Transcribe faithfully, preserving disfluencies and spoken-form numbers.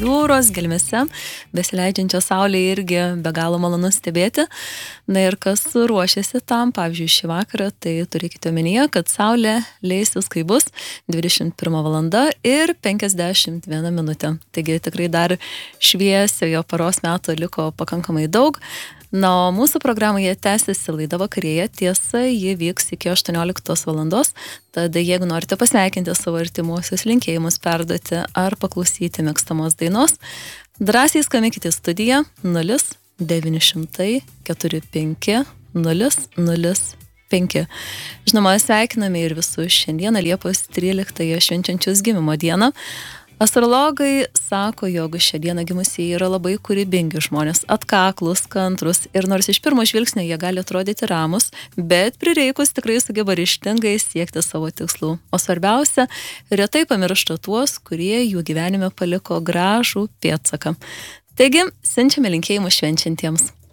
jūros gelmėse, besileidžiančią saulę irgi be galo malonu stebėti. Na ir kas ruošiasi tam, pavyzdžiui, šį vakarą, tai turėkite omenyje, kad saulė leisis, kai bus dvidešimt pirma valanda ir penkiasdešimt viena minutė. Taigi tikrai dar šviesiojo paros meto liko pakankamai daug. Na, o mūsų programoje tęsiasi laida vakarėje, tiesa, ji vyks iki aštuonioliktos valandos, tad jeigu norite pasveikinti savo artimuosius, linkėjimus perduoti ar paklausyti mėgstamos dainos, drąsiai skambinkite į studiją nulis devyni šimtai keturi penki nulis nulis penki. Žinoma, sveikiname ir visus šiandieną Liepos tryliktąją švenčiančius gimimo dieną. Astrologai sako, jog šią dieną gimusieji yra labai kūrybingi žmonės, atkaklus, kantrus ir nors iš pirmo žvilgsnio jie gali atrodyti ramus, bet prireikus tikrai sugeba ryžtingai siekti savo tikslų. O svarbiausia, retai pamiršta tuos, kurie jų gyvenime paliko gražų pėdsaką. Taigi, siunčiame linkėjimus švenčiantiems.